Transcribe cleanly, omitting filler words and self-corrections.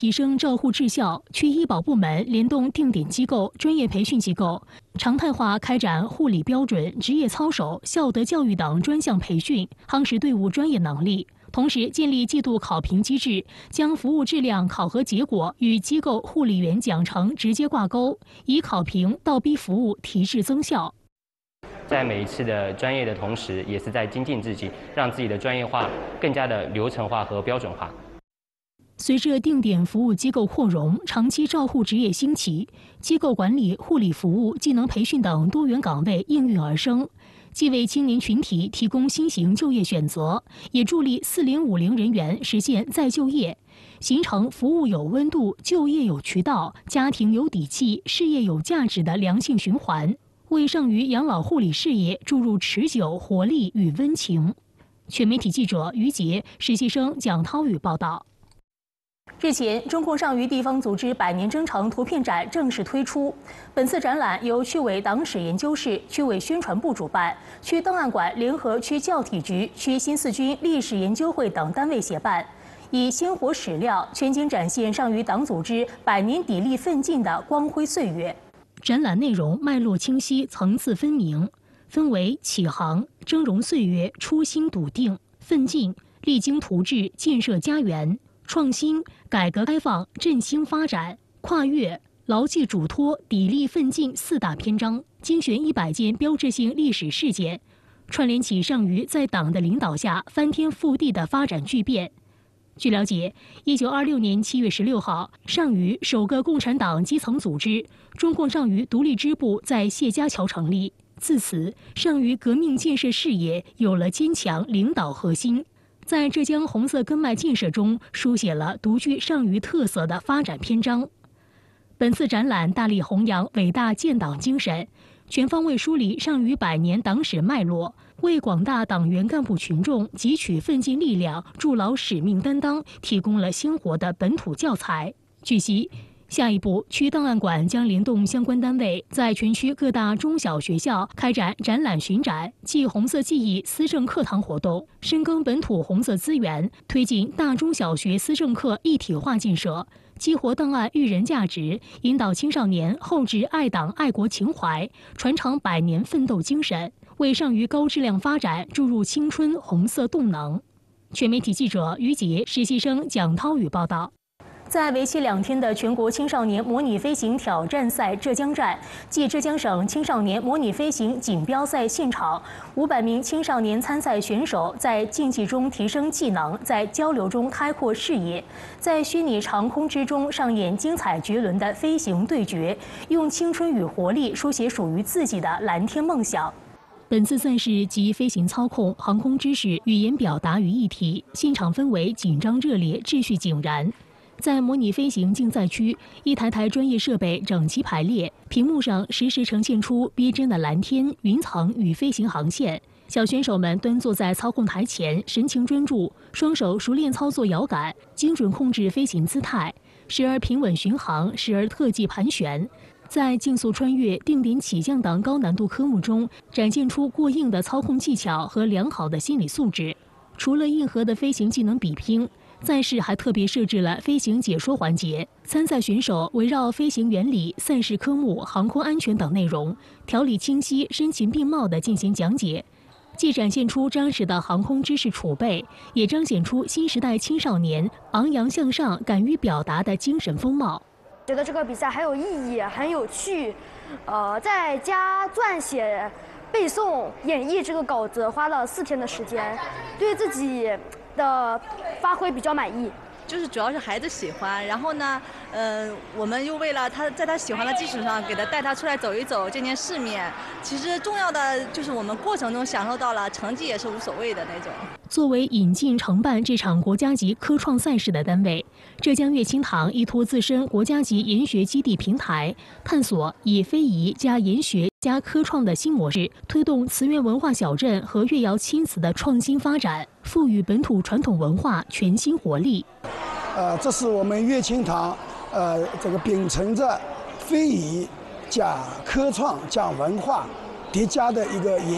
提升照护质效，区医保部门联动定点机构、专业培训机构，常态化开展护理标准、职业操守、孝德教育等专项培训，夯实队伍专业能力。同时，建立季度考评机制，将服务质量考核结果与机构护理员奖惩直接挂钩，以考评倒逼服务提质增效。 在每一次的专业的同时，也是在精进自己，让自己的专业化更加的流程化和标准化。 随着定点服务机构扩容，长期照护职业兴起，机构管理、护理服务、技能培训等多元岗位应运而生，既为青年群体提供新型就业选择，也助力40、50人员实现再就业，形成服务有温度、就业有渠道、家庭有底气、事业有价值的良性循环，为剩余养老护理事业注入持久活力与温情。全媒体记者于杰、实习生蒋涛宇报道。日前，中共上虞地方组织百年征程图片展正式推出。本次展览由区委党史研究室、区委宣传部主办，区档案馆联合区教体局、区新四军历史研究会等单位协办，以鲜活史料全景展现上虞党组织百年砥砺奋进的光辉岁月。展览内容脉络清晰、层次分明，分为启航、峥嵘岁月、初心笃定、奋进、励精图治、建设家园、创新、改革开放、振兴发展、跨越、牢记嘱托、砥砺奋进4大篇章，精选100件标志性历史事件，串联起上虞在党的领导下翻天覆地的发展巨变。据了解，1926年7月16号，上虞首个共产党基层组织——中共上虞独立支部在谢家桥成立。自此，上虞革命建设事业有了坚强领导核心。在浙江红色根脉建设中，书写了独具上虞特色的发展篇章。本次展览大力弘扬伟大建党精神，全方位梳理上虞100年党史脉络，为广大党员干部群众汲取奋进力量、筑牢使命担当提供了鲜活的本土教材。据悉，下一步，区档案馆将联动相关单位，在全区各大中小学校开展展览巡展暨红色记忆思政课堂活动，深耕本土红色资源，推进大中小学思政课一体化建设，激活档案育人价值，引导青少年厚植爱党爱国情怀，传承100年奋斗精神，为上虞高质量发展注入青春红色动能。全媒体记者于杰、实习生蒋涛宇报道。在为期2天的全国青少年模拟飞行挑战赛浙江站暨浙江省青少年模拟飞行锦标赛现场，500名青少年参赛选手在竞技中提升技能，在交流中开阔视野，在虚拟长空之中上演精彩绝伦的飞行对决，用青春与活力书写属于自己的蓝天梦想。本次赛事集飞行操控、航空知识、语言表达于一体，现场氛围紧张热烈，秩序井然。在模拟飞行竞赛区，一台台专业设备整齐排列，屏幕上实时呈现出逼真的蓝天、云层与飞行航线。小选手们端坐在操控台前，神情专注，双手熟练操作摇杆，精准控制飞行姿态，时而平稳巡航，时而特技盘旋。在竞速穿越、定点起降等高难度科目中，展现出过硬的操控技巧和良好的心理素质。除了硬核的飞行技能比拼，赛事还特别设置了飞行解说环节，参赛选手围绕飞行原理、赛事科目、航空安全等内容，条理清晰、声情并茂地进行讲解，既展现出扎实的航空知识储备，也彰显出新时代青少年昂扬向上、敢于表达的精神风貌。 觉得这个比赛很有意义，很有趣，在家撰写、背诵、演绎这个稿子花了4天的时间，对自己的发挥比较满意。 就是主要是孩子喜欢，然后呢，我们又为了他在他喜欢的基础上，给他带他出来走一走，见见世面。其实重要的就是我们过程中享受到了，成绩也是无所谓的那种。 作为引进承办这场国家级科创赛事的单位，浙江乐清堂依托自身国家级研学基地平台，探索以非遗加研学加科创的新模式，推动词源文化小镇和乐窑青瓷的创新发展，赋予本土传统文化全新活力。 这是我们乐清堂，这个秉承着非遗加科创加文化叠加的一个研